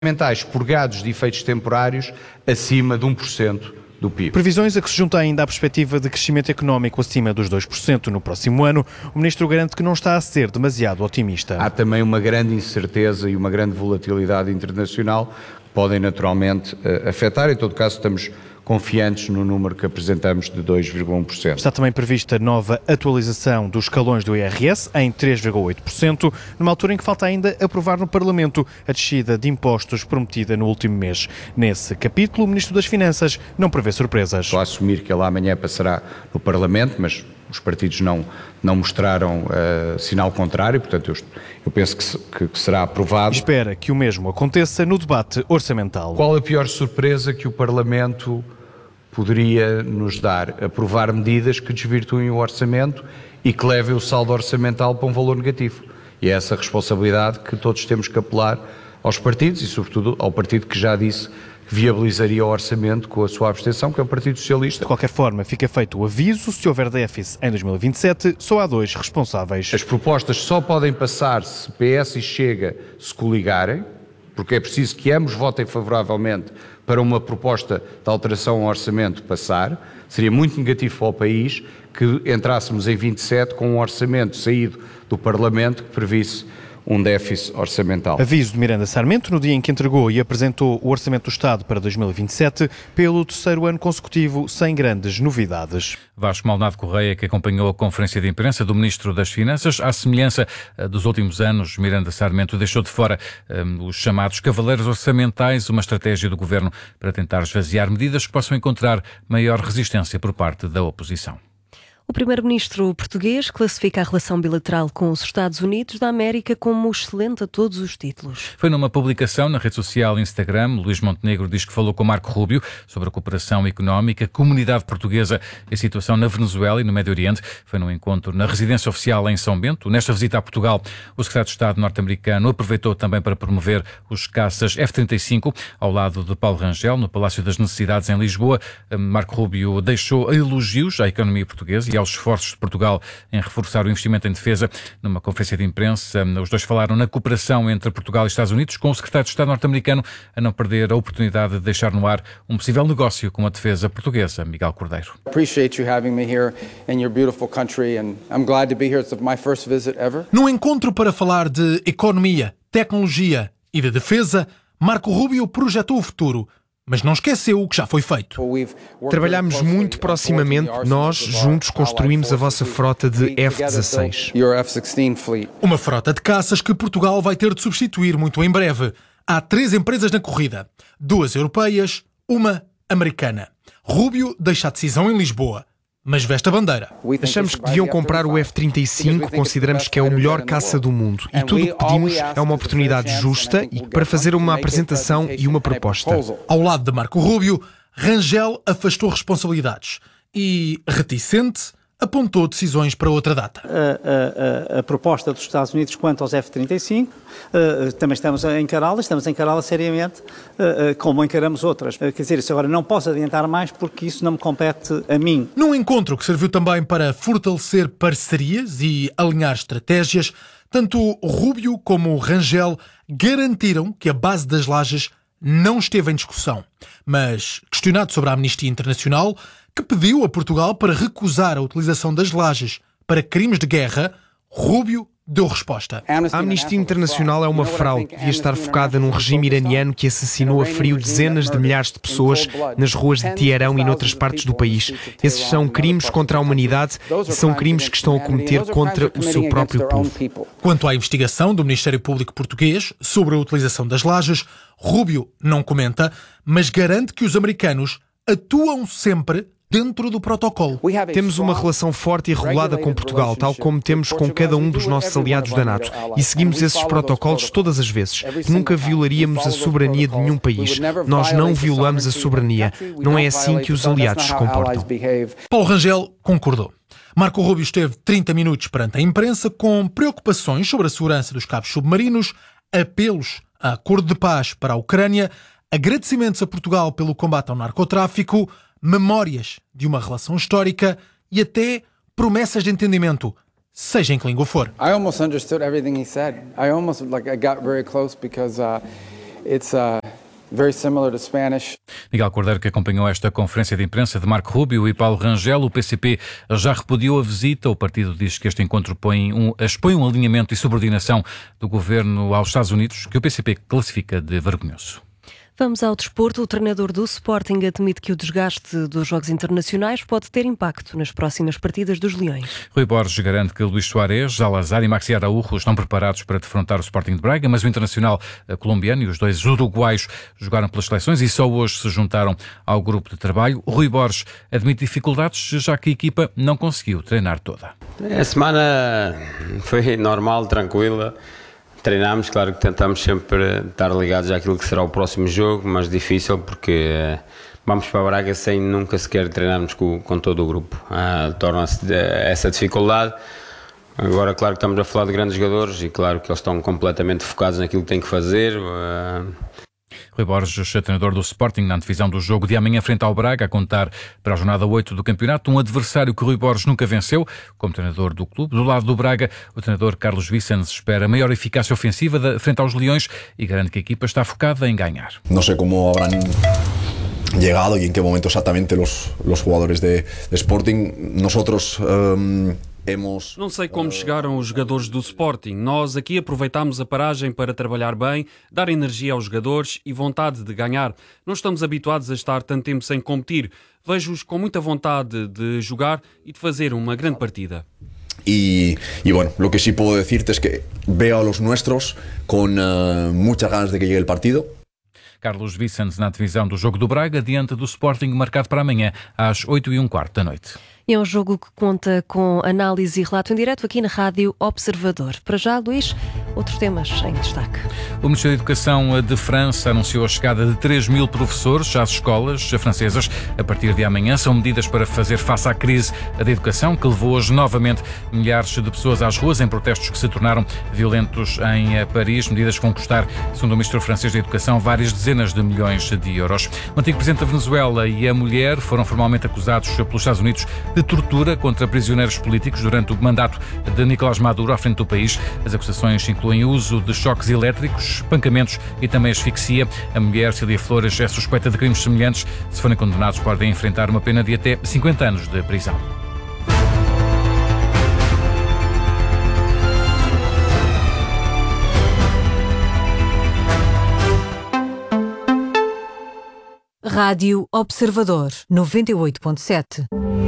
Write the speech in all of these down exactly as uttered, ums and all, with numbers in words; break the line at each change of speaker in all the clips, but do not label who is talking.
orçamentais purgados de efeitos temporários acima de um por cento do P I B.
Previsões a que se junta ainda a perspectiva de crescimento económico acima dos dois por cento no próximo ano. O Ministro garante que não está a ser demasiado otimista.
Há também uma grande incerteza e uma grande volatilidade internacional que podem naturalmente afetar. Em todo caso, estamos confiantes no número que apresentamos de dois vírgula um por cento.
Está também prevista nova atualização dos escalões do I R S em três vírgula oito por cento, numa altura em que falta ainda aprovar no Parlamento a descida de impostos prometida no último mês. Nesse capítulo, o Ministro das Finanças não prevê surpresas.
Estou a assumir que ele amanhã passará no Parlamento, mas os partidos não, não mostraram uh, sinal contrário, portanto eu, eu penso que, se, que, que será aprovado.
Espera que o mesmo aconteça no debate orçamental.
Qual a pior surpresa que o Parlamento poderia nos dar? Aprovar medidas que desvirtuem o orçamento e que levem o saldo orçamental para um valor negativo. E é essa responsabilidade que todos temos que apelar aos partidos e, sobretudo, ao partido que já disse que viabilizaria o orçamento com a sua abstenção, que é o Partido Socialista.
De qualquer forma, fica feito o aviso: se houver déficit em dois mil e vinte e sete, só há dois responsáveis.
As propostas só podem passar se P S e Chega se coligarem, porque é preciso que ambos votem favoravelmente para uma proposta de alteração ao orçamento passar. Seria muito negativo para o país que entrássemos em vinte e sete com um orçamento saído do Parlamento que previsse um déficit orçamental.
Aviso de Miranda Sarmento no dia em que entregou e apresentou o Orçamento do Estado para dois mil e vinte e sete, pelo terceiro ano consecutivo, sem grandes novidades.
Vasco Maldonado Correia, que acompanhou a conferência de imprensa do Ministro das Finanças, à semelhança dos últimos anos, Miranda Sarmento deixou de fora um, os chamados cavaleiros orçamentais, uma estratégia do Governo para tentar esvaziar medidas que possam encontrar maior resistência por parte da oposição.
O primeiro-ministro português classifica a relação bilateral com os Estados Unidos da América como excelente a todos os títulos.
Foi numa publicação na rede social Instagram. Luís Montenegro diz que falou com Marco Rubio sobre a cooperação económica, comunidade portuguesa e a situação na Venezuela e no Médio Oriente. Foi num encontro na residência oficial em São Bento. Nesta visita a Portugal, o secretário de Estado norte-americano aproveitou também para promover os caças F trinta e cinco ao lado de Paulo Rangel, no Palácio das Necessidades, em Lisboa. Marco Rubio deixou elogios à economia portuguesa e aos esforços de Portugal em reforçar o investimento em defesa. Numa conferência de imprensa, os dois falaram na cooperação entre Portugal e Estados Unidos, com o secretário de Estado norte-americano a não perder a oportunidade de deixar no ar um possível negócio com a defesa portuguesa. Miguel Cordeiro.
Num encontro para falar de economia, tecnologia e de defesa, Marco Rubio projetou o futuro, mas não esqueceu o que já foi feito.
Trabalhámos muito proximamente, nós juntos construímos a vossa frota de F dezasseis.
Uma frota de caças que Portugal vai ter de substituir muito em breve. Há três empresas na corrida, duas europeias, uma americana. Rubio deixa a decisão em Lisboa, mas veste a bandeira.
Achamos que deviam comprar o F trinta e cinco, consideramos que é o melhor caça do mundo. E tudo o que pedimos é uma oportunidade justa e para fazer uma apresentação e uma proposta.
Ao lado de Marco Rubio, Rangel afastou responsabilidades e, reticente, apontou decisões para outra data.
A, a, a proposta dos Estados Unidos quanto aos F trinta e cinco, uh, também estamos a encará-la, estamos a encará-la seriamente, uh, uh, como encaramos outras. Uh, quer dizer, isso agora não posso adiantar mais porque isso não me compete a mim.
Num encontro que serviu também para fortalecer parcerias e alinhar estratégias, tanto Rubio como Rangel garantiram que a base das lajes não esteve em discussão. Mas, questionado sobre a Amnistia Internacional, que pediu a Portugal para recusar a utilização das lajes para crimes de guerra, Rubio deu resposta.
A Amnistia Internacional é uma fraude. Devia estar focada num regime iraniano que assassinou a frio dezenas de milhares de pessoas nas ruas de Teherão e noutras partes do país. Esses são crimes contra a humanidade e são crimes que estão a cometer contra o seu próprio povo.
Quanto à investigação do Ministério Público Português sobre a utilização das lajes, Rubio não comenta, mas garante que os americanos atuam sempre dentro do protocolo.
Temos uma relação forte e regulada com Portugal, tal como temos com cada um dos nossos aliados da NATO, e seguimos esses protocolos todas as vezes. Nunca violaríamos a soberania de nenhum país. Nós não violamos a soberania. Não é assim que os aliados se comportam.
Paulo Rangel concordou. Marco Rubio esteve trinta minutos perante a imprensa com preocupações sobre a segurança dos cabos submarinos, apelos a acordo de paz para a Ucrânia, agradecimentos a Portugal pelo combate ao narcotráfico, memórias de uma relação histórica e até promessas de entendimento, seja em que língua for.
I almost understood everything he said. I almost like I got very close because uh, It's uh, very similar to Spanish.
Miguel Cordeiro, que acompanhou esta conferência de imprensa de Marco Rubio e Paulo Rangel. O P C P já repudiou a visita. O partido diz que este encontro põe um, expõe um alinhamento e subordinação do governo aos Estados Unidos, que o P C P classifica de vergonhoso.
Vamos ao desporto. O treinador do Sporting admite que o desgaste dos jogos internacionais pode ter impacto nas próximas partidas dos Leões.
Rui Borges garante que Luís Soares, Salazar e Maxi Araújo estão preparados para defrontar o Sporting de Braga, mas o internacional colombiano e os dois uruguaios jogaram pelas seleções e só hoje se juntaram ao grupo de trabalho. Rui Borges admite dificuldades, já que a equipa não conseguiu treinar toda.
A semana foi normal, tranquila. Treinámos, claro que tentamos sempre estar ligados àquilo que será o próximo jogo, mas difícil porque vamos para Braga sem nunca sequer treinarmos com, com todo o grupo. Ah, torna-se essa dificuldade. Agora, claro que estamos a falar de grandes jogadores e claro que eles estão completamente focados naquilo que têm que fazer. Ah,
Rui Borges, treinador do Sporting, na antevisão do jogo de amanhã frente ao Braga, a contar para a jornada oito do campeonato, um adversário que Rui Borges nunca venceu, como treinador do clube. Do lado do Braga, o treinador Carlos Vicens espera maior eficácia ofensiva da, frente aos Leões e garante que a equipa está focada em ganhar.
Não sei como habrán llegado y en qué momento exactamente los, los jugadores de, de Sporting. Nosotros... Um...
Não sei como chegaram os jogadores do Sporting. Nós aqui aproveitámos a paragem para trabalhar bem, dar energia aos jogadores e vontade de ganhar. Não estamos habituados a estar tanto tempo sem competir. Vejo-os com muita vontade de jogar e de fazer uma grande partida.
Y, y bueno, lo que sí puedo decirte es que veo a los nuestros con uh, muchas ganas de que llegue el partido.
Carlos Vicens na divisão do jogo do Braga, diante do Sporting, marcado para amanhã às oito e um quarto da noite.
É um jogo que conta com análise e relato em direto aqui na Rádio Observador. Para já, Luís, outros temas em destaque.
O Ministério da Educação de França anunciou a chegada de três mil professores às escolas francesas a partir de amanhã. São medidas para fazer face à crise da educação, que levou hoje novamente milhares de pessoas às ruas em protestos que se tornaram violentos em Paris. Medidas que vão custar, segundo o Ministro francês da Educação, várias dezenas de milhões de euros. O antigo presidente da Venezuela e a mulher foram formalmente acusados pelos Estados Unidos de tortura contra prisioneiros políticos durante o mandato de Nicolás Maduro à frente do país. As acusações incluem o uso de choques elétricos, espancamentos e também asfixia. A mulher, Cília Flores, é suspeita de crimes semelhantes. Se forem condenados, podem enfrentar uma pena de até cinquenta anos de prisão.
Rádio Observador noventa e oito ponto sete.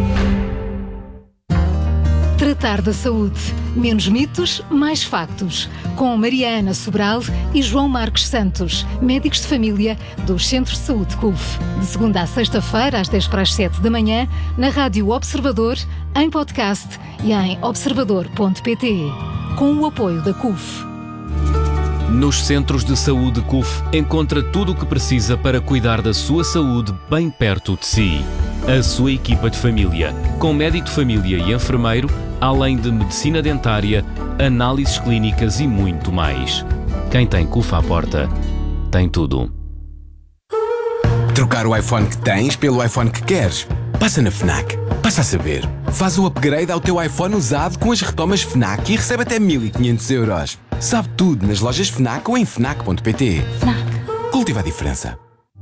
Tratar da saúde. Menos mitos, mais factos. Com Mariana Sobral e João Marcos Santos, médicos de família dos Centros de Saúde C U F. De segunda a sexta-feira, às dez para as sete da manhã, na Rádio Observador, em podcast e em observador ponto pt. Com o apoio da C U F.
Nos Centros de Saúde C U F, encontra tudo o que precisa para cuidar da sua saúde bem perto de si. A sua equipa de família, com médico de família e enfermeiro, além de medicina dentária, análises clínicas e muito mais. Quem tem C U F à porta, tem tudo.
Trocar o iPhone que tens pelo iPhone que queres? Passa na FNAC. Passa a saber. Faz o upgrade ao teu iPhone usado com as retomas FNAC e recebe até mil e quinhentos euros. Sabe tudo nas lojas FNAC ou em fnac ponto pt. FNAC. Cultiva a diferença.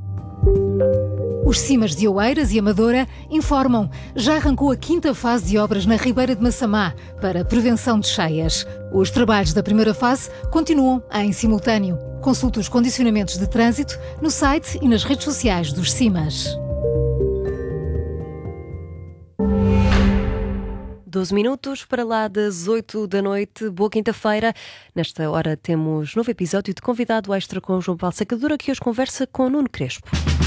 Os Cimas de Oeiras e Amadora informam. Já arrancou a quinta fase de obras na Ribeira de Massamá para prevenção de cheias. Os trabalhos da primeira fase continuam em simultâneo. Consulte os condicionamentos de trânsito no site e nas redes sociais dos Cimas.
doze minutos para lá das oito da noite. Boa quinta-feira. Nesta hora temos novo episódio de Convidado Extra com João Paulo Sacadura, que hoje conversa com Nuno Crespo.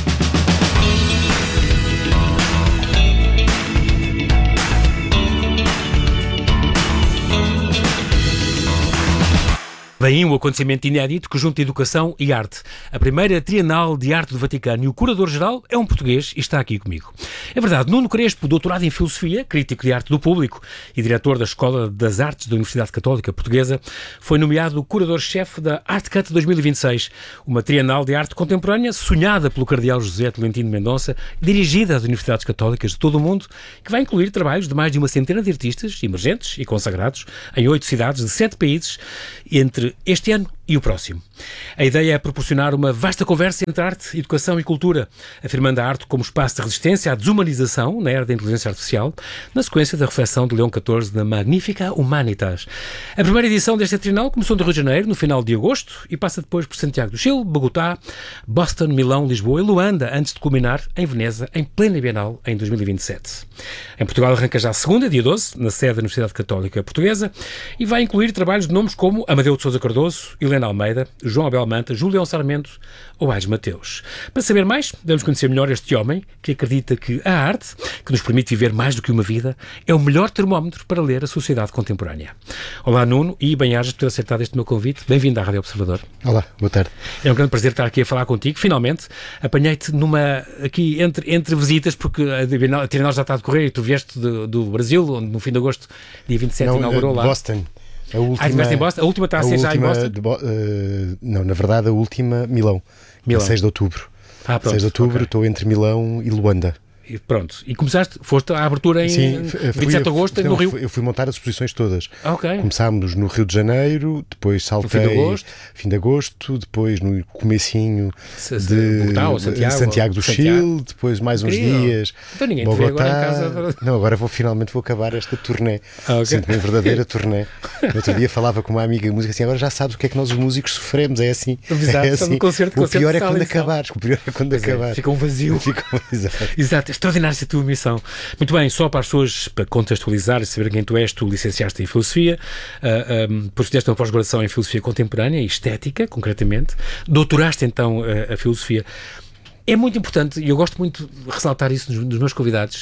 Vem aí um acontecimento inédito que junta educação e arte. A primeira Trienal de Arte do Vaticano, e o curador-geral é um português e está aqui comigo. É verdade, Nuno Crespo, doutorado em Filosofia, crítico de arte do público e diretor da Escola das Artes da Universidade Católica Portuguesa, foi nomeado curador-chefe da ArtCut dois mil e vinte e seis, uma Trienal de Arte Contemporânea sonhada pelo cardeal José Tolentino Mendonça, dirigida às universidades católicas de todo o mundo, que vai incluir trabalhos de mais de uma centena de artistas emergentes e consagrados em oito cidades de sete países, entre este ano e o próximo. A ideia é proporcionar uma vasta conversa entre arte, educação e cultura, afirmando a arte como espaço de resistência à desumanização na era da inteligência artificial, na sequência da reflexão de Leão catorze na Magnifica Humanitas. A primeira edição desta Trienal começou no Rio de Janeiro, no final de agosto, e passa depois por Santiago do Chile, Bogotá, Boston, Milão, Lisboa e Luanda, antes de culminar em Veneza, em plena Bienal, em dois mil e vinte e sete. Em Portugal arranca já a segunda, dia doze, na sede da Universidade Católica Portuguesa, e vai incluir trabalhos de nomes como Amadeu de Sousa Cardoso, Helena Almeida, João Abel Manta, Julião Sarmento ou Ais Mateus. Para saber mais, devemos conhecer melhor este homem que acredita que a arte, que nos permite viver mais do que uma vida, é o melhor termómetro para ler a sociedade contemporânea. Olá, Nuno, e bem-ajas por ter aceitado este meu convite. Bem-vindo à Rádio Observador.
Olá, boa tarde.
É um grande prazer estar aqui a falar contigo. Finalmente, apanhei-te numa, aqui entre, entre visitas, porque a Trienal já está a decorrer e tu vieste do, do Brasil, onde no fim de agosto, dia vinte e sete,
não,
inaugurou
de
lá.
Boston. A última,
ah, estiveste em Boston? A última está a ser já em Boston?
Bo uh, não, na verdade, a última, Milão.
Milão.
seis de outubro.
Ah, pronto.
seis de outubro,
Okay.
estou entre Milão e Luanda.
E pronto. E começaste, foste à abertura em
Sim,
vinte e sete de agosto
não,
no Rio?
Eu fui montar as exposições todas.
Ah, ok.
Começámos no Rio de Janeiro, depois saltei
no fim de agosto,
fim de agosto depois no comecinho
se, se,
de
Bogotá, ou Santiago,
Santiago do
Santiago.
Chile, depois mais uns
Incrível.
dias.
Então ninguém
Bogotá.
te vê agora em casa.
Não, agora vou finalmente vou acabar esta turnê.
Ah, okay.
Sinto-me em verdadeira turnê. No outro dia falava com uma amiga de música assim, agora já sabes o que é que nós os músicos sofremos, é assim.
Exato,
é assim.
no concerto,
o
concerto
pior é
sala
quando
em sala.
acabares, o pior é quando
Pois é,
acabares.
fica um vazio.
Fica um... Exato.
Exato, extraordinária essa tua missão. Muito bem, só para as pessoas, para contextualizar e saber quem tu és, tu licenciaste em Filosofia, uh, um, depois fizeste uma pós-graduação em Filosofia Contemporânea e Estética, concretamente, doutoraste então uh, a Filosofia. É muito importante, e eu gosto muito de ressaltar isso nos, nos meus convidados,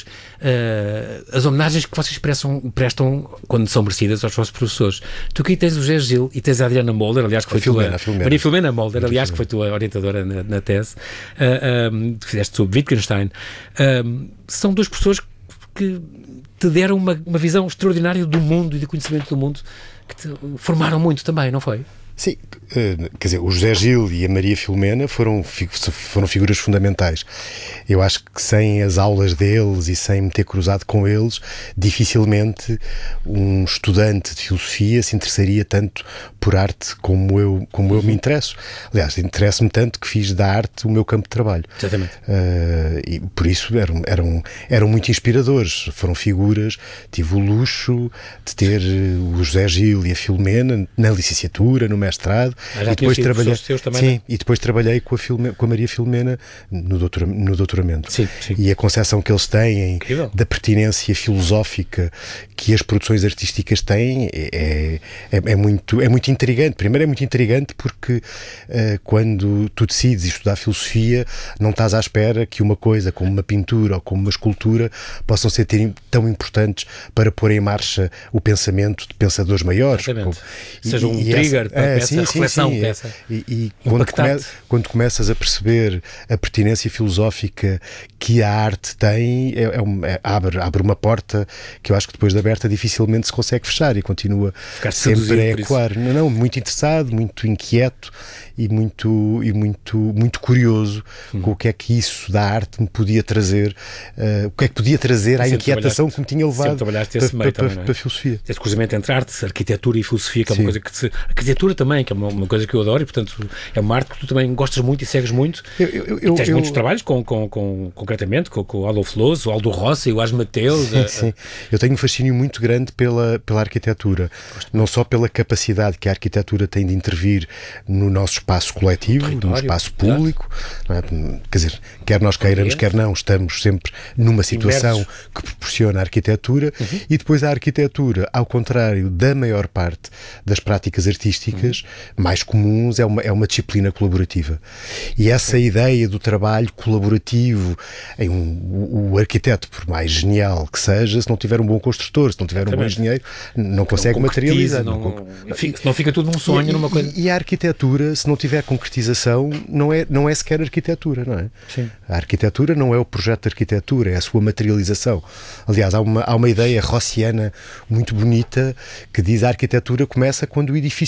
uh, as homenagens que vocês prestam, prestam quando são merecidas aos vossos professores. Tu aqui tens o José Gil e tens a Adriana Molder, aliás, que foi a
Filomena,
tua...
a Filomena.
Maria Filomena Molder, aliás, que foi tua orientadora na, na tese, uh, um, que fizeste sobre Wittgenstein. Uh, são duas pessoas que te deram uma, uma visão extraordinária do mundo e do conhecimento do mundo, que te formaram muito também, não foi?
Sim, quer dizer, o José Gil e a Maria Filomena foram, foram figuras fundamentais. Eu acho que sem as aulas deles e sem me ter cruzado com eles, dificilmente um estudante de filosofia se interessaria tanto por arte como eu, como eu me interesso. Aliás, interesso-me tanto que fiz da arte o meu campo de trabalho.
Exatamente.
Uh, e por isso eram, eram, eram muito inspiradores. Foram figuras, tive o luxo de ter o José Gil e a Filomena na licenciatura, no mestrado,
ah,
e depois trabalhei
também,
sim,
né?
e depois trabalhei com a, Filme, com a Maria Filomena no, doutora, no doutoramento.
Sim, sim.
E a concepção que eles têm
Incrível.
Da pertinência filosófica que as produções artísticas têm é, é, é, muito, é muito intrigante. Primeiro é muito intrigante porque uh, quando tu decides estudar filosofia, não estás à espera que uma coisa como uma pintura ou como uma escultura possam ser tão importantes para pôr em marcha o pensamento de pensadores maiores.
Exatamente.
Como,
Seja um
e,
trigger para
é,
essa
sim,
reflexão.
sim, sim,
dessa,
é. E, e quando, come, quando começas a perceber a pertinência filosófica que a arte tem, é, é um, é, abre, abre uma porta que eu acho que depois de aberta dificilmente se consegue fechar e continua
Ficaste
sempre a ecoar. Não, não, muito interessado, muito inquieto e muito, e muito, muito curioso hum. com o que é que isso da arte me podia trazer, uh, o que é que podia trazer à inquietação que me tinha levado para, para, para, para a filosofia.
Esse cruzamento entre arte, arquitetura e filosofia, que é uma Sim. coisa que se, arquitetura também, que é uma, uma coisa que eu adoro e portanto é uma arte que tu também gostas muito e segues muito.
Eu, eu, eu,
e tens
eu,
muitos
eu,
trabalhos com, com, com, concretamente com, com o Adolfo Loos, o Aldo Rossi, o Ais Mateus.
Sim, a, sim. Eu tenho um fascínio muito grande pela, pela arquitetura, não só pela capacidade que a arquitetura tem de intervir no nosso espaço coletivo, no espaço público, não é? Quer dizer, quer nós queiramos, quer não, estamos sempre numa situação Inversos. que proporciona a arquitetura uhum. e depois a arquitetura, ao contrário da maior parte das práticas artísticas uhum. mais comuns, é uma, é uma disciplina colaborativa. E essa uhum. ideia do trabalho colaborativo, em um, o, o arquiteto, por mais genial que seja, se não tiver um bom construtor, se não tiver Exatamente. um bom engenheiro, não consegue não materializar.
Não,
não,
não, fica, não fica tudo num sonho,
e,
numa coisa.
E, e a arquitetura, se não tiver concretização, não é, não é sequer arquitetura, não é?
Sim.
A arquitetura não é o projeto de arquitetura, é a sua materialização. Aliás, há uma, há uma ideia rossiana muito bonita que diz que a arquitetura começa quando o edifício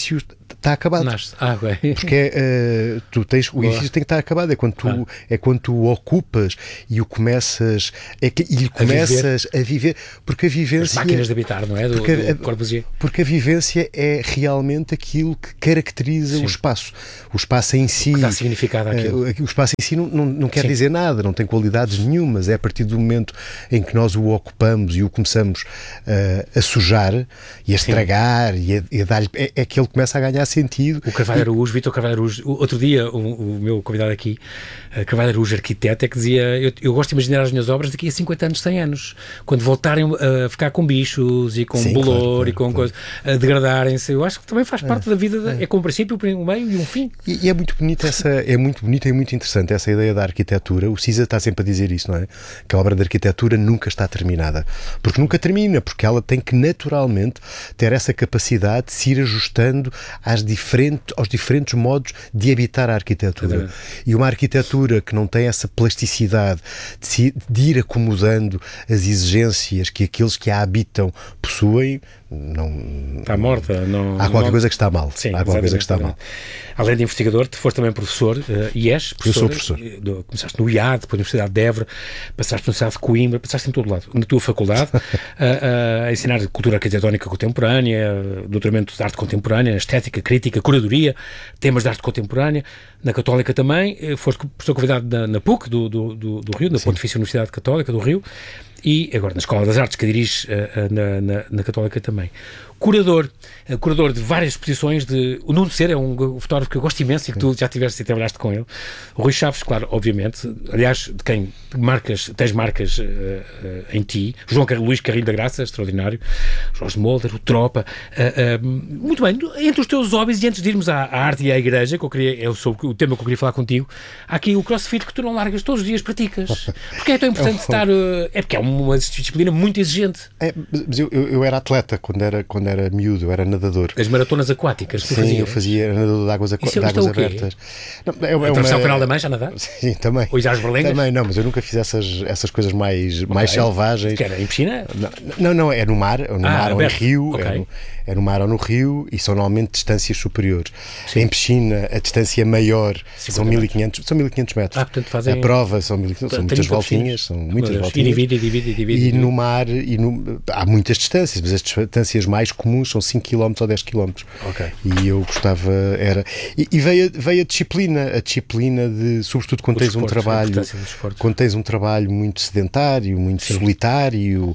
está acabado.
Nasce. Ah, okay.
Porque uh, tu tens, o edifício tem que estar acabado. É quando tu, ah. é quando tu o ocupas e o começas, é que, e começas a viver. a viver. Porque a vivência.
As máquinas de habitar, não é? Do,
porque,
do Corbusier.
Porque a vivência é realmente aquilo que caracteriza Sim. o espaço. O espaço em si. O
que dá significado àquilo.
Uh, o espaço em si não, não, não quer Sim. dizer nada, não tem qualidades nenhumas. É a partir do momento em que nós o ocupamos e o começamos uh, a sujar e a estragar e a, e a dar-lhe. É, é que ele começa a ganhar sentido.
O Carvalho Araújo, Vítor Carvalho Araújo, outro dia, o, o meu convidado aqui, Carvalho Araújo, arquiteto, é que dizia: eu, eu gosto de imaginar as minhas obras daqui a cinquenta anos, cem anos, quando voltarem a ficar com bichos e com Sim, bolor claro, claro, e com claro. coisas, a degradarem-se. Eu acho que também faz parte é, da vida, é. é com um princípio, um meio e um fim.
E, e é muito bonito essa, é muito bonito e muito interessante essa ideia da arquitetura. O Cisa está sempre a dizer isso, não é? Que a obra de arquitetura nunca está terminada. Porque nunca termina, porque ela tem que naturalmente ter essa capacidade de se ir ajustando às diferentes, aos diferentes modos de habitar a arquitetura. É. E uma arquitetura que não tem essa plasticidade de, se, de ir acomodando as exigências que aqueles que a habitam possuem, não,
está morta. Não,
há qualquer
não...
coisa que está mal.
Sim,
há qualquer coisa que está mal.
Além de investigador, tu foste também professor, uh, e és professor.
Eu sou professor.
Do, começaste no I A D, depois na Universidade de Évora, passaste na Universidade de Coimbra, passaste em todo lado, na tua faculdade, uh, uh, a ensinar cultura arquitetónica contemporânea, doutoramento de arte contemporânea, estética, crítica, curadoria, temas de arte contemporânea. Na Católica também, foste professor convidado na, na P U C do, do, do, do Rio, na Sim. Pontifícia Universidade Católica do Rio, e agora na Escola das Artes, que dirige uh, na, na, na Católica também. Curador, uh, curador de várias exposições. De... O Nuno Ser é um fotógrafo que eu gosto imenso e que tu já tiveste e trabalhaste com ele. O Rui Chaves, claro, obviamente, aliás, de quem marcas, tens marcas uh, uh, em ti. João Car... Luís Carrilho da Graça, extraordinário. Jorge Molder, o Tropa. Uh, uh, muito bem, entre os teus hobbies, e antes de irmos à, à arte e à igreja, que eu queria, é sobre o tema que eu queria falar contigo, há aqui o CrossFit que tu não largas, todos os dias praticas. Porque é tão importante estar... Uh, é porque é uma disciplina muito exigente.
É, mas eu, eu, eu era atleta quando era, quando era miúdo, eu era nadador.
As maratonas aquáticas que tu
Sim,
fazias?
eu fazia, era nadador de águas, aqu... de águas abertas.
Não, é, é Atravessar uma... o Canal da Mancha a nadar?
Sim, também.
Ou ir às berlengas?
Também, não, mas eu nunca fiz essas, essas coisas mais, okay. mais selvagens.
Que era em piscina?
Não, não, não, é no mar, no ah, mar ou no rio. Okay. É, no, é no mar ou no rio e são normalmente distâncias superiores. Sim. Em piscina, a distância maior são mil e quinhentos, são mil e quinhentos metros.
Ah, portanto fazem...
A prova são mil e quinhentos, são muitas voltinhas, são muitas voltinhas.
E divide, divide, divide.
E no mar, e no, há muitas distâncias, mas as distâncias mais comuns são cinco quilómetros ou dez quilómetros.
Okay.
E eu gostava, era... E, e veio, veio a disciplina, a disciplina de, sobretudo quando tens um trabalho, quando tens um trabalho muito sedentário, muito Sim. solitário.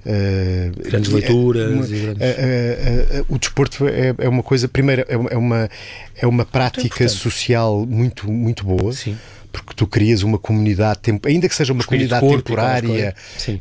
Uh, grandes leituras.
Uh,
e grandes...
Uh, uh, uh, o desporto é, é uma coisa, primeiro, é uma, é uma prática social muito, muito boa.
Sim.
Porque tu crias uma comunidade, ainda que seja uma comunidade temporária,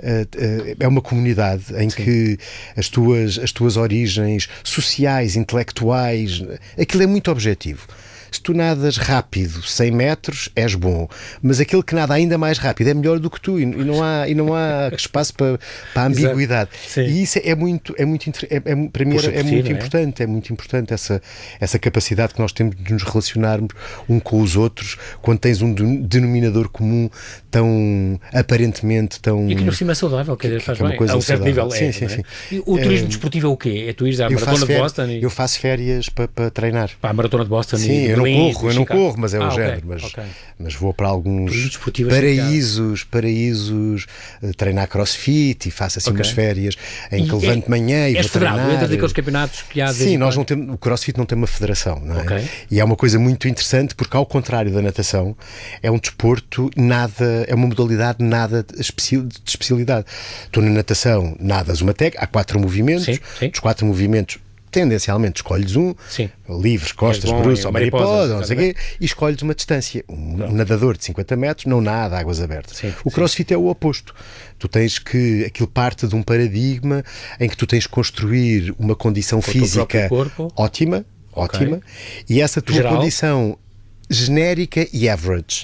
é uma comunidade em Sim. que as tuas, as tuas origens sociais, intelectuais, aquilo é muito objetivo. Se tu nadas rápido, cem metros, és bom. Mas aquele que nada ainda mais rápido é melhor do que tu e não há, e não há espaço para, para a ambiguidade. E isso é muito, é muito é, é, para mim é, é muito é? importante, é muito importante essa, essa capacidade que nós temos de nos relacionarmos um com os outros quando tens um denominador comum tão aparentemente tão...
E que no cima é saudável, quer dizer, faz
que é uma
bem.
Coisa
a um certo nível
sim,
é.
Sim, sim.
E o turismo é, desportivo é o quê? É tu ires à Maratona de Boston? E...
Eu faço férias para, para treinar.
Para a Maratona de Boston
sim,
e
eu não corro, eu não corro, mas é o
ah,
género.
Okay,
mas,
okay.
mas vou para alguns paraísos, paraísos, uh, treinar crossfit e faço assim okay. umas férias em que levanto de manhã e vou
federado,
treinar.
Entras naqueles campeonatos que há...
Sim, nós não temos, o crossfit não tem uma federação, não é?
Okay.
E é uma coisa muito interessante porque, ao contrário da natação, é um desporto nada, é uma modalidade nada de especialidade. Tu na natação nadas uma técnica, há quatro movimentos,
sim, sim.
dos quatro movimentos tendencialmente escolhes um,
Sim.
livres, costas, é bruços ou mariposa, não sei o quê, e escolhes uma distância. Um, um nadador de cinquenta metros não nada águas abertas.
Sim,
o crossfit sim. é o oposto. Tu tens que, aquilo parte de um paradigma em que tu tens que construir uma condição
Com
física ótima,
okay.
ótima, e essa tua
Geral.
condição genérica e average.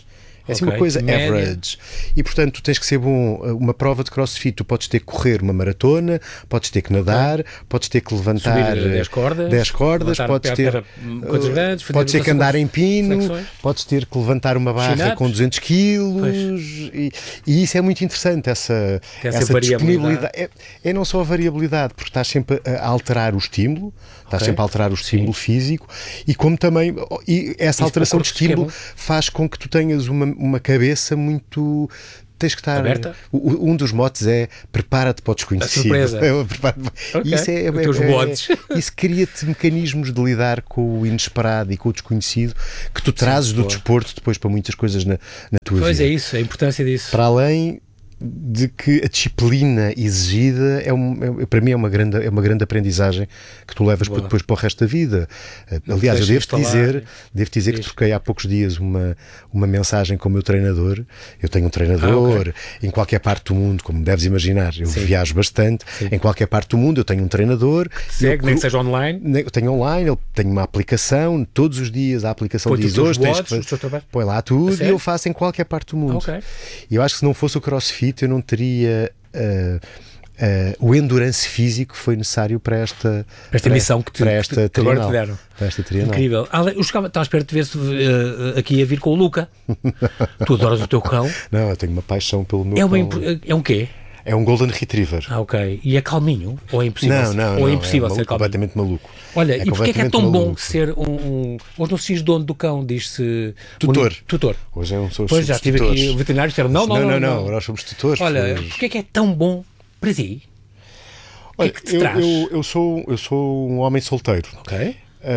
É assim
Okay.
uma coisa
Média.
average. E portanto, tu tens que ser bom. Uma prova de crossfit, tu podes ter que correr uma maratona, podes ter que nadar, okay. podes ter que levantar
Subir dez cordas,
dez cordas podes ter
terra, coisas grandes,
podes ter que andar em pino,
flexões.
Podes ter que levantar uma barra
Chinados.
com duzentos quilos. E, e isso é muito interessante, essa,
essa,
essa disponibilidade.
variabilidade.
É, é não só a variabilidade, porque estás sempre a alterar o estímulo, estás
Okay.
sempre a alterar o estímulo Sim. físico, e como também e essa
Isso
alteração de estímulo
esquema.
faz com que tu tenhas uma, uma cabeça muito... Tens que estar...
Aberta?
Um dos motes é prepara-te para o desconhecido.
A surpresa.
É, prepara
Okay.
Isso é, é,
Os teus
é,
motes.
é, isso cria-te mecanismos de lidar com o inesperado e com o desconhecido que tu trazes Sim, do boa. desporto depois para muitas coisas na, na tua
pois
vida.
Pois é isso, a importância disso.
Para além de que a disciplina exigida é, um, é para mim é uma grande é uma grande aprendizagem que tu levas para depois para o resto da vida. Não Aliás, eu devo te dizer, devo dizer que troquei há poucos dias uma uma mensagem com o meu treinador. Eu tenho um treinador ah, okay. em qualquer parte do mundo, como deves imaginar. Eu Sim. viajo bastante. Sim. Em qualquer parte do mundo eu tenho um treinador.
Segue, eu, nem que seja online.
Eu tenho online, eu tenho uma aplicação, todos os dias a aplicação
Põe
diz hoje, tens que põe lá tudo e eu faço em qualquer parte do mundo.
Okay.
E eu acho que se não fosse o CrossFit eu não teria uh, uh, o endurance físico que foi necessário para esta,
para esta
para,
missão que, te,
para esta
que agora te deram.
Para esta trienal.
Incrível. Eu estava à espera de ver-se uh, aqui a vir com o Luca. Tu adoras o teu cão?
Não, eu tenho uma paixão pelo meu
é
cão.
Uma, é um quê?
É um Golden Retriever.
Ah, ok. E é calminho? Ou é impossível?
Não, não,
ou
não.
é impossível
é
ser calminho?
completamente maluco.
Olha,
é
e porquê é que é tão
maluco.
bom ser um, um... Hoje não se diz dono do cão, diz-se...
Tutor.
Um... Tutor.
Hoje é um sou
Pois, já estive aqui, o veterinário disseram, não, não, não,
não,
não,
não, nós somos tutores.
Olha,
pois...
porquê é que é tão bom para ti?
Olha,
o que é que te
eu,
traz?
Eu, eu, sou, eu sou um homem solteiro.
Ok.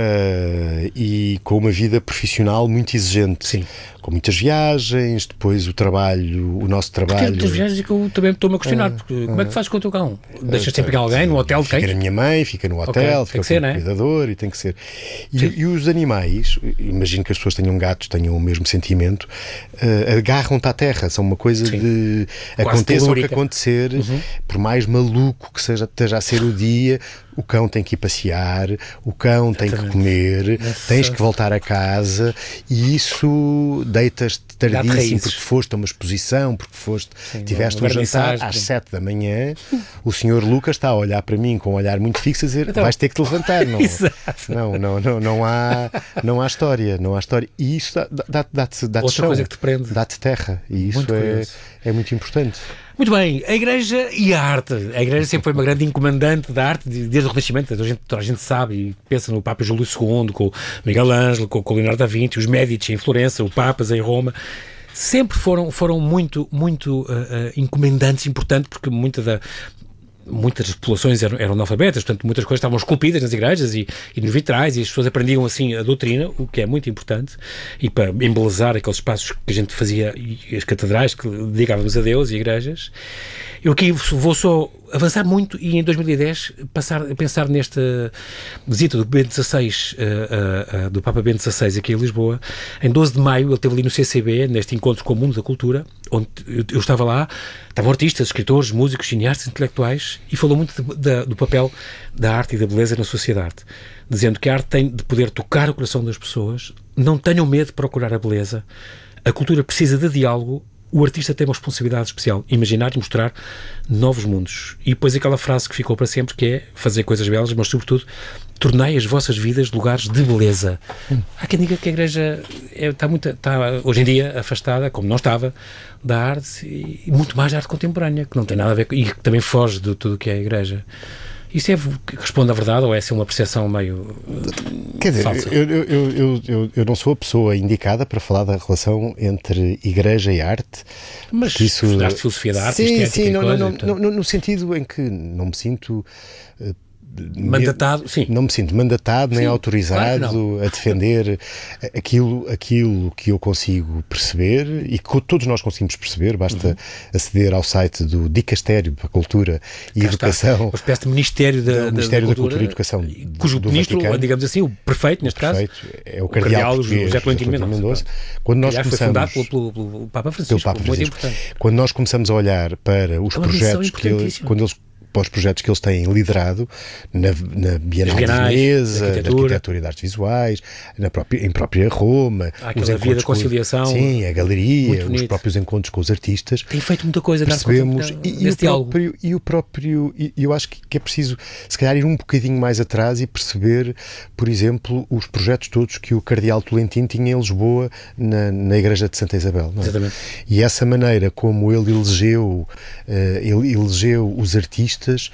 Uh, e com uma vida profissional muito exigente.
Sim.
Com muitas viagens, depois o trabalho, o nosso trabalho.
Porque muitas viagens que eu também estou-me a questionar. Uh, porque, uh, como é que fazes com o teu cão? Deixas uh, sempre alguém no hotel?
Fica na minha mãe, fica no hotel,
okay.
fica com o né? cuidador e tem que ser. E, e os animais, imagino que as pessoas tenham gatos, tenham o mesmo sentimento, uh, agarram-te à terra. São uma coisa Sim. de
Quase
aconteça o que acontecer,
uhum.
por mais maluco que seja, esteja a ser o dia, o cão tem que ir passear, o cão tem que comer, Nossa. tens que voltar a casa e isso deitas-te tardíssimo porque foste a uma exposição, porque foste, Sim, tiveste um jantar às sete da manhã, o senhor Lucas está a olhar para mim com um olhar muito fixo a dizer, então, vais ter que te levantar, não, não, não, não, não, há, não há história, não há história e isso dá-te dá, dá, dá, dá
Outra
chão,
coisa que te prende.
Dá-te terra e isso
muito
é, é muito importante.
Muito bem, a Igreja e a arte. A Igreja sempre foi uma grande encomandante da arte desde o Renascimento. Toda a gente, toda a gente sabe e pensa no Papa Júlio segundo, com o Miguel Ângelo, com o Leonardo da Vinci, os Médici em Florença, o Papas em Roma. Sempre foram, foram muito, muito uh, uh, encomendantes, importantes, porque muita da... muitas das populações eram, eram analfabetas, portanto muitas coisas estavam esculpidas nas igrejas e, e nos vitrais e as pessoas aprendiam assim a doutrina, o que é muito importante, e para embelezar aqueles espaços que a gente fazia e as catedrais que dedicávamos a Deus e igrejas. Eu aqui vou só avançar muito e em dois mil e dez passar a pensar nesta visita do Bento dezasseis, uh, uh, uh, do Papa Bento dezasseis aqui em Lisboa. Em doze de maio ele esteve ali no C C B, neste encontro com o mundo da cultura, onde eu, eu estava lá, estavam artistas, escritores, músicos, cineastas, intelectuais, e falou muito de, de, do papel da arte e da beleza na sociedade, dizendo que a arte tem de poder tocar o coração das pessoas, não tenham medo de procurar a beleza, a cultura precisa de diálogo, o artista tem uma responsabilidade especial, imaginar e mostrar novos mundos. E depois aquela frase que ficou para sempre, que é fazer coisas belas, mas sobretudo tornai as vossas vidas lugares de beleza. Hum. Há quem diga que a Igreja é, está, muito, está hoje em dia afastada, como não estava, da arte e muito mais da arte contemporânea, que não tem nada a ver com, e que também foge de tudo o que é a Igreja. Isso é, responde à verdade ou é assim uma percepção meio
Quer dizer,
falsa?
Eu, eu, eu, eu, eu não sou a pessoa indicada para falar da relação entre igreja e arte.
Mas
isso
estudaste filosofia da arte,
sim,
estética
sim,
e
não,
coisa,
não,
então...
não, no sentido em que não me sinto... Uh,
mandatado, sim.
Não me sinto mandatado nem
sim,
autorizado
claro
a defender aquilo, aquilo que eu consigo perceber e que todos nós conseguimos perceber, basta uhum. aceder ao site do Dicastério para a Cultura e Cá Educação.
Uma espécie de Ministério da, da,
Ministério
da,
da Cultura e Educação,
cujo
do
ministro,
Vaticano,
digamos assim, o prefeito neste
o prefeito,
caso,
é o cardeal português,
José Tolentino Mendonça.
Quando nós
aliás,
começamos,
foi fundado pelo, pelo, pelo Papa Francisco,
pelo Papa
muito
Francisco.
importante.
Quando nós começamos a olhar para os
é uma
projetos que ele, quando eles para os projetos que eles têm liderado na, na Bienal de Veneza, na Arquitetura e de Artes Visuais, na própria, em própria Roma.
Há aquela via da conciliação.
Com, sim, a galeria, os próprios encontros com os artistas.
Tem feito muita coisa.
Percebemos, e, e, o próprio, e o próprio, e eu acho que, que é preciso, se calhar, ir um bocadinho mais atrás e perceber, por exemplo, os projetos todos que o Cardeal Tolentino tinha em Lisboa, na, na Igreja de Santa Isabel. Não é?
Exatamente.
E essa maneira como ele elegeu, uh, ele elegeu os artistas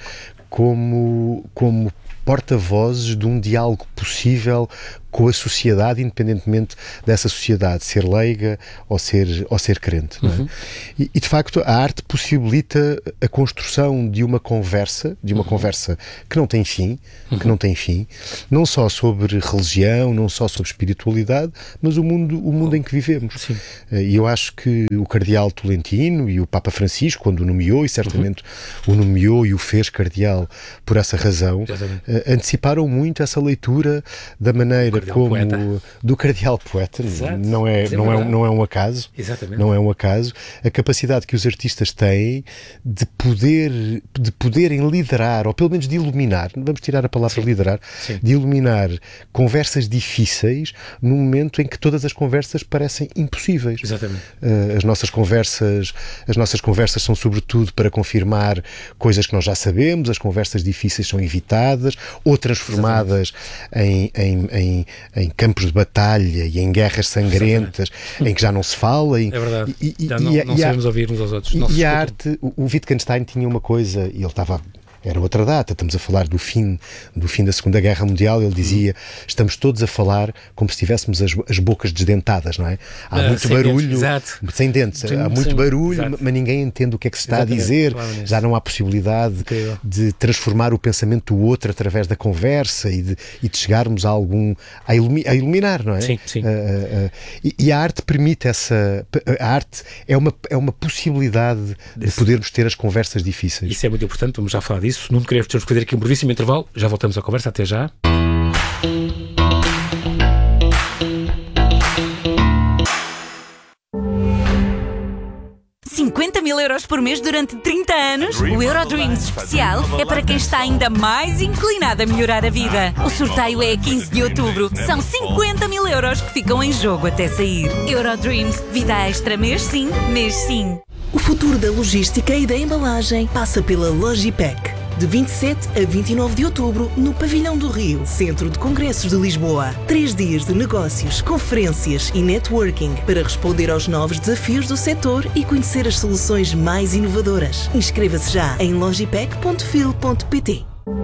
como, como porta-vozes de um diálogo possível com a sociedade, independentemente dessa sociedade ser leiga ou ser, ou ser crente. Não é? Uhum. e, e, de facto, a arte possibilita a construção de uma conversa, de uma uhum. conversa que não tem fim, uhum. que não tem fim, não só sobre religião, não só sobre espiritualidade, mas o mundo, o mundo em que vivemos. Sim. E eu acho que o Cardeal Tolentino e o Papa Francisco, quando o nomeou, e certamente uhum. o nomeou e o fez cardeal por essa razão, uh, anteciparam muito essa leitura da maneira como poeta. do Cardeal Poeta. Não é, é não, é, não é um acaso.
Exatamente.
Não é um acaso. A capacidade que os artistas têm de poder, de poderem liderar, ou pelo menos de iluminar, vamos tirar a palavra Sim. liderar, Sim. de iluminar conversas difíceis num momento em que todas as conversas parecem impossíveis.
Exatamente.
Uh, as nossas conversas, as nossas conversas são sobretudo para confirmar coisas que nós já sabemos, as conversas difíceis são evitadas ou transformadas em, em, em em campos de batalha e em guerras sangrentas, Exatamente. em que já não se fala. E,
é verdade.
E, e,
já não,
e,
não
e
sabemos a, ouvir uns aos outros.
E,
não
e a arte, o, o Wittgenstein tinha uma coisa, e ele estava... Era outra data, estamos a falar do fim, do fim da Segunda Guerra Mundial. Ele dizia, estamos todos a falar como se tivéssemos as, as bocas desdentadas, não é? Há
ah,
muito
sem
barulho,
dentes, exato.
sem dentes,
Sim,
há muito
sim,
barulho,
exato.
mas ninguém entende o que é que se está
Exatamente,
a dizer,
claro,
já não há possibilidade Incrível. de transformar o pensamento do outro através da conversa e de, e de chegarmos a algum, a, ilumi, a iluminar, não é?
Sim, sim. Uh,
uh, uh, e, e a arte permite essa, a arte é uma, é uma possibilidade de podermos ter as conversas difíceis.
Isso é muito importante, vamos já falar disso. Não queremos ter fazer aqui um brevíssimo intervalo, já voltamos à conversa, até já.
cinquenta mil euros por mês durante trinta anos? O Eurodreams especial é para quem está ainda mais inclinado a melhorar a vida. O sorteio é a quinze de outubro. São cinquenta mil euros que ficam em jogo até sair. Eurodreams, vida extra mês sim, mês sim.
O futuro da logística e da embalagem passa pela Logipec. De vinte e sete a vinte e nove de outubro, no Pavilhão do Rio, Centro de Congressos de Lisboa. Três dias de negócios, conferências e networking para responder aos novos desafios do setor e conhecer as soluções mais inovadoras. Inscreva-se já em logipec ponto fil ponto pt.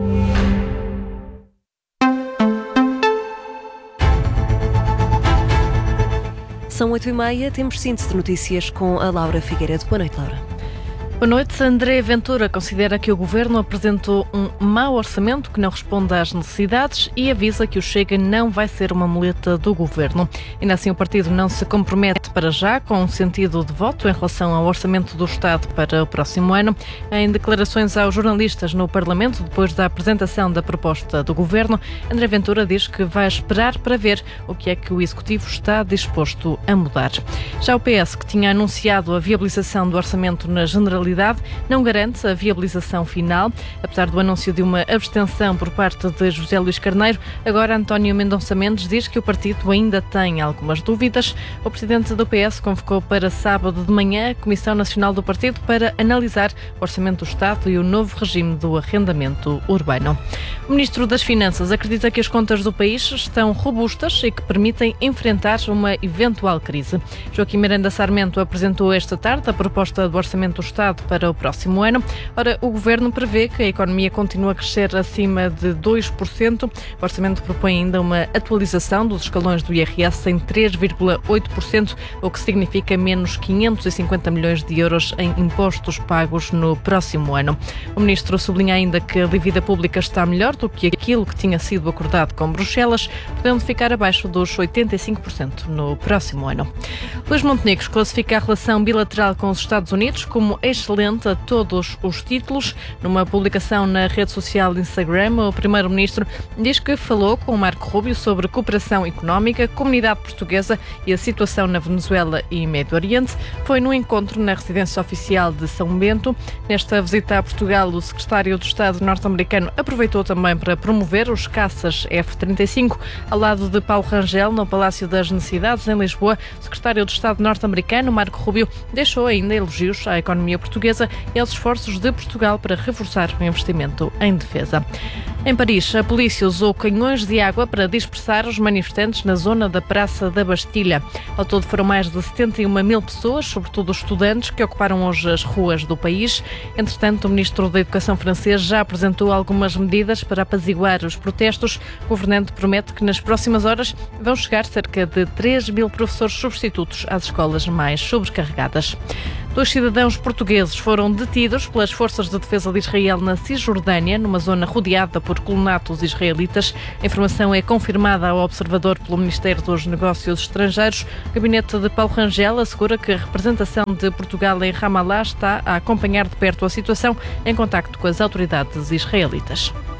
São oito e meia, temos síntese de notícias com a Laura Figueiredo. Boa noite, Laura.
Boa noite. André Ventura considera que o Governo apresentou um mau orçamento que não responde às necessidades e avisa que o Chega não vai ser uma muleta do Governo. Ainda assim, o partido não se compromete para já com um sentido de voto em relação ao orçamento do Estado para o próximo ano. Em declarações aos jornalistas no Parlamento, depois da apresentação da proposta do Governo, André Ventura diz que vai esperar para ver o que é que o Executivo está disposto a mudar. Já o P S, que tinha anunciado a viabilização do orçamento na generalidade, não garante a viabilização final. Apesar do anúncio de uma abstenção por parte de José Luís Carneiro, agora António Mendonça Mendes diz que o partido ainda tem algumas dúvidas. O presidente do P S convocou para sábado de manhã a Comissão Nacional do Partido para analisar o orçamento do Estado e o novo regime do arrendamento urbano. O ministro das Finanças acredita que as contas do país estão robustas e que permitem enfrentar uma eventual crise. Joaquim Miranda Sarmento apresentou esta tarde a proposta do orçamento do Estado para o próximo ano. Ora, o Governo prevê que a economia continue a crescer acima de dois por cento. O orçamento propõe ainda uma atualização dos escalões do I R S em três vírgula oito por cento, o que significa menos quinhentos e cinquenta milhões de euros em impostos pagos no próximo ano. O Ministro sublinha ainda que a dívida pública está melhor do que aquilo que tinha sido acordado com Bruxelas, podendo ficar abaixo dos oitenta e cinco por cento no próximo ano. Luís Montenegro classifica a relação bilateral com os Estados Unidos como eixo excelente a todos os títulos. Numa publicação na rede social Instagram, o primeiro-ministro diz que falou com Marco Rubio sobre cooperação económica, comunidade portuguesa e a situação na Venezuela e Médio Oriente. Foi num encontro na residência oficial de São Bento. Nesta visita a Portugal, o secretário de Estado norte-americano aproveitou também para promover os caças F trinta e cinco ao lado de Paulo Rangel, no Palácio das Necessidades, em Lisboa. O secretário de Estado norte-americano, Marco Rubio, deixou ainda elogios à economia portuguesa e aos esforços de Portugal para reforçar o investimento em defesa. Em Paris, a polícia usou canhões de água para dispersar os manifestantes na zona da Praça da Bastilha. Ao todo foram mais de setenta e uma mil pessoas, sobretudo estudantes, que ocuparam hoje as ruas do país. Entretanto, o ministro da Educação francês já apresentou algumas medidas para apaziguar os protestos. O governante promete que nas próximas horas vão chegar cerca de três mil professores substitutos às escolas mais sobrecarregadas. Dois cidadãos portugueses foram detidos pelas forças de defesa de Israel na Cisjordânia, numa zona rodeada por colonatos israelitas. A informação é confirmada ao observador pelo Ministério dos Negócios Estrangeiros. O gabinete de Paulo Rangel assegura que a representação de Portugal em Ramallah está a acompanhar de perto a situação em contacto com as autoridades israelitas.